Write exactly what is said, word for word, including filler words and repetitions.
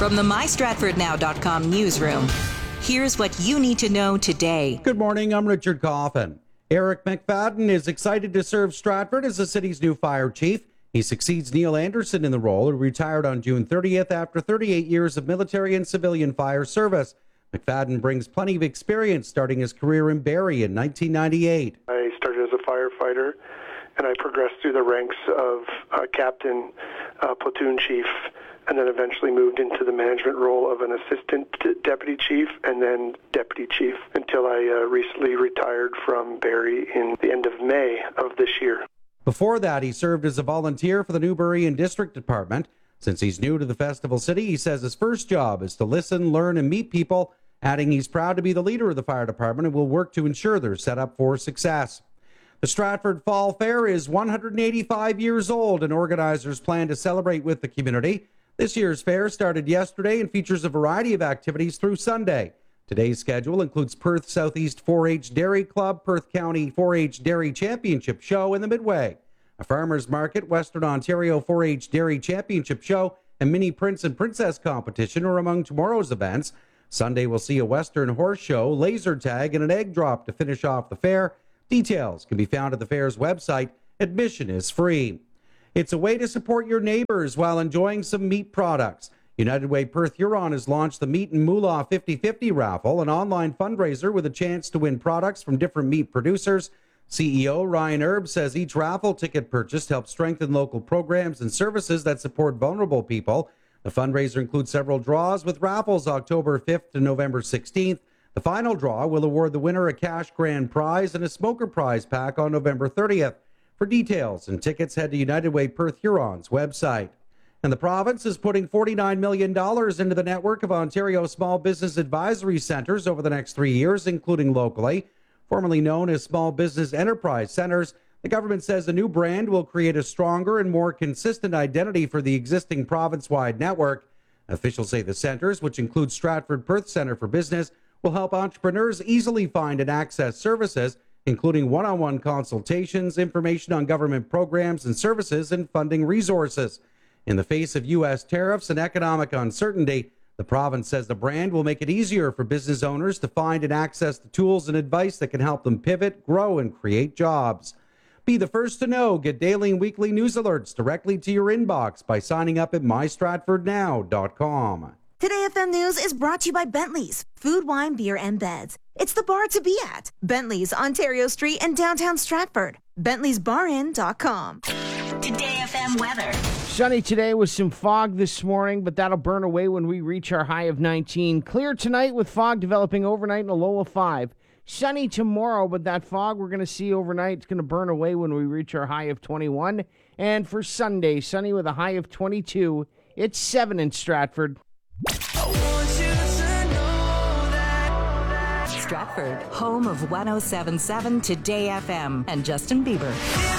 From the my stratford now dot com newsroom, here's what you need to know today. Good morning, I'm Richard Coffin. Eric McFadden is excited to serve Stratford as the city's new fire chief. He succeeds Neil Anderson in the role, who retired on June thirtieth after thirty-eight years of military and civilian fire service. McFadden brings plenty of experience, starting his career in Barrie in nineteen ninety-eight. I started as a firefighter, and I progressed through the ranks of uh, captain, uh, platoon chief, and then eventually moved into the management role of an assistant deputy chief and then deputy chief until I uh, recently retired from Barrie in the end of May of this year. Before that, he served as a volunteer for the Newbury and District Department. Since he's new to the Festival City, he says his first job is to listen, learn, and meet people, adding he's proud to be the leader of the fire department and will work to ensure they're set up for success. The Stratford Fall Fair is one hundred eighty-five years old, and organizers plan to celebrate with the community. This year's fair started yesterday and features a variety of activities through Sunday. Today's schedule includes Perth Southeast four H Dairy Club, Perth County four H Dairy Championship Show, and the Midway. A farmers market, Western Ontario four H Dairy Championship Show, and Mini Prince and Princess competition are among tomorrow's events. Sunday will see a Western horse show, laser tag, and an egg drop to finish off the fair. Details can be found at the fair's website. Admission is free. It's a way to support your neighbors while enjoying some meat products. United Way Perth Huron has launched the Meat and Moolah fifty fifty raffle, an online fundraiser with a chance to win products from different meat producers. C E O Ryan Erb says each raffle ticket purchased helps strengthen local programs and services that support vulnerable people. The fundraiser includes several draws, with raffles October fifth to November sixteenth. The final draw will award the winner a cash grand prize and a smoker prize pack on November thirtieth. For details and tickets, head to United Way Perth Huron's website. And the province is putting forty-nine million dollars into the network of Ontario Small Business Advisory Centres over the next three years, including locally. Formerly known as Small Business Enterprise Centres, the government says a new brand will create a stronger and more consistent identity for the existing province-wide network. Officials say the centres, which include Stratford Perth Centre for Business, will help entrepreneurs easily find and access services, including one-on-one consultations, information on government programs and services, and funding resources. In the face of U S tariffs and economic uncertainty, the province says the brand will make it easier for business owners to find and access the tools and advice that can help them pivot, grow, and create jobs. Be the first to know. Get daily and weekly news alerts directly to your inbox by signing up at my stratford now dot com. Today F M News is brought to you by Bentley's, food, wine, beer, and beds. It's the bar to be at. Bentley's, Ontario Street in downtown Stratford. Bentley's Bar Inn dot com. Today F M weather. Sunny today with some fog this morning, but that'll burn away when we reach our high of nineteen. Clear tonight with fog developing overnight and a low of five. Sunny tomorrow, but that fog we're going to see overnight is going to burn away when we reach our high of twenty-one. And for Sunday, sunny with a high of twenty-two. It's seven in Stratford. Stratford, home of one oh seven point seven Today F M and Justin Bieber.